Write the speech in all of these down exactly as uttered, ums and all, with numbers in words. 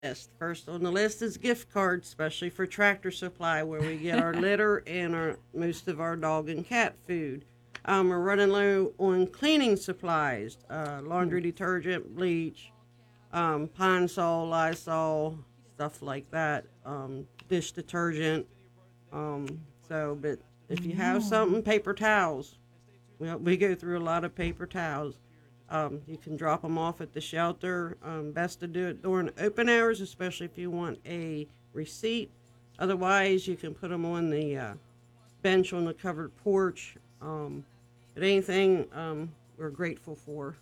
Yes, first on the list is gift cards, especially for Tractor Supply, where we get our litter and our most of our dog and cat food. Um, we're running low on cleaning supplies, uh, laundry detergent, bleach, um, Pine Sol, Lysol, stuff like that, um, dish detergent. Um, so, but if you have something, paper towels. We, we go through a lot of paper towels. Um, you can drop them off at the shelter. Um, best to do it during open hours, especially if you want a receipt. Otherwise, you can put them on the uh, bench on the covered porch. Um, but anything um, we're grateful for.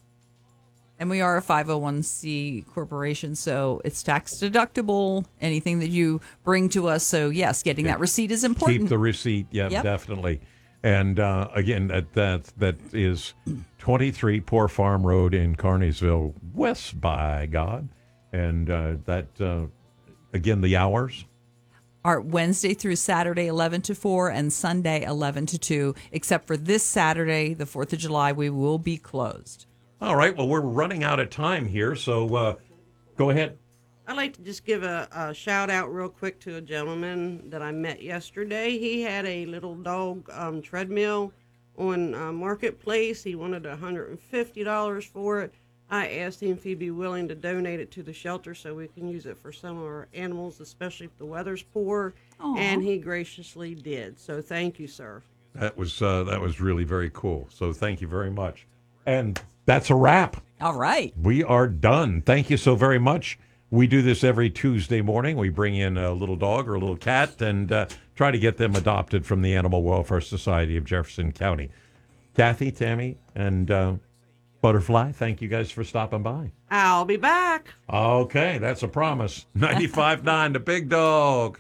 And we are a five oh one c corporation, so it's tax deductible, anything that you bring to us. So, yes, getting Yeah. that receipt is important. Keep the receipt. Yeah, Yep. definitely. And uh, again, that, that that is twenty-three Poor Farm Road in Carneysville, West by God. And uh, that, uh, again, the hours. Are Wednesday through Saturday, eleven to four, and Sunday, eleven to two, except for this Saturday, the fourth of July, we will be closed. All right. Well, we're running out of time here, so uh, go ahead. I'd like to just give a, a shout out real quick to a gentleman that I met yesterday. He had a little dog um, treadmill on uh, Marketplace. He wanted one hundred fifty dollars for it. I asked him if he'd be willing to donate it to the shelter so we can use it for some of our animals, especially if the weather's poor. Aw. And he graciously did. So thank you, sir. That was uh, that was really very cool. So thank you very much. And that's a wrap. All right. We are done. Thank you so very much. We do this every Tuesday morning. We bring in a little dog or a little cat and uh, try to get them adopted from the Animal Welfare Society of Jefferson County. Kathy, Tammy, and uh, Butterfly, thank you guys for stopping by. I'll be back. Okay, that's a promise. ninety-five point nine, the big dog.